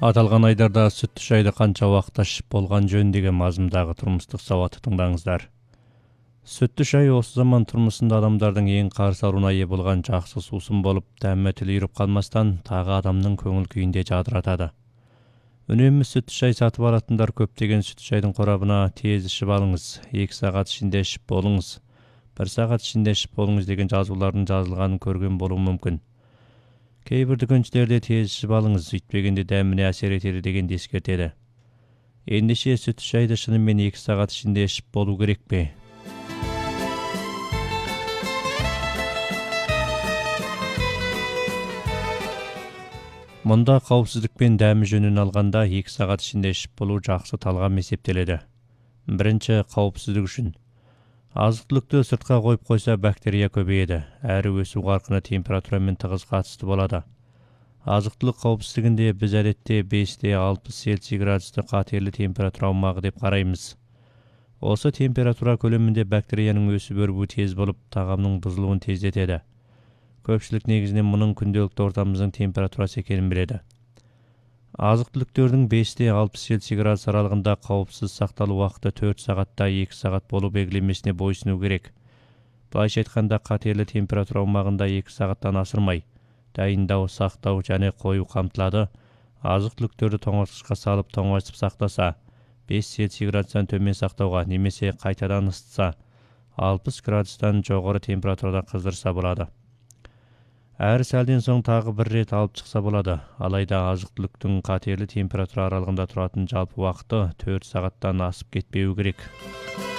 Аталған айдарда сүтті шайды қанша уақытта ішіп болған жөн деген мазмұндағы тұрмыстық сауатты тыңдаңыздар. Сүтті шай осы заман тұрмысында адамдардың ең қарсы аруына ие болған жақсы сусын болып, дәмі тіл үйіріп қалмастан, тағы адамның көңіл күйінде жадыратады. Үнемі сүтті шай сатып алатындар көптеген сүтті шайдың қорабына тез ішіп алыңыз, 2 сағат ішінде ішіп болыңыз, 1 сағат ішінде ішіп болыңыз деген жазулардың жазылғанын көрген болуы мүмкін. Кейбір дүкеншілерде тез ішіп алыңыз, үйтпегенде дәміне әсер етеді дегенді ескертеді. Ендеше сүтті шайды шынымен 2 сағат ішінде ішіп болу керек пе? Мұнда қауіпсіздік пен дәмі жөнін алғанда 2 сағат ішінде ішіп болу жақсы талғам есептеледі. Бірінші, қауіпсіздік үшін. Азық-түлікті сыртқа қойып қойса бактерия көбейеді, әрі өсу қарқыны температурамен тығыз қатысты болады. Азық-түлік қауіпсіздігінде біз әдетте 5-60 Цельсий градусты қатерлі температура аумағы деп қараймыз. Осы температура көлемінде бактерияның өсіп өрбуі тез болып, тағамның бұзылуын тездетеді. Көпшілік негізінен мұның күнделікті ортамыздың температурасы екенін біледі. Азық-түліктердің 5-60 Цельсий градус аралығында қауіпсіз сақталу уақыты 4 сағатта 2 сағат болу белгілемесіне бойсыну керек. Былайша айтқанда, қатерлі температура аумағында 2 сағаттан асырмай, дайындау, сақтау және қою қамтылады. Азық-түліктерді тоңазытқышқа салып тоңазытып сақтаса, 5 Цельсий градустан төмен сақтауға немесе қайтадан ысытса, 60 градустан жоғары температурада қыздырса болады. Әр сәлден соң тағы бір рет алып шықса болады. Алайда азық-түліктің қатерлі температура аралығында тұратын жалпы уақыты 4 сағаттан асып кетпеуі керек.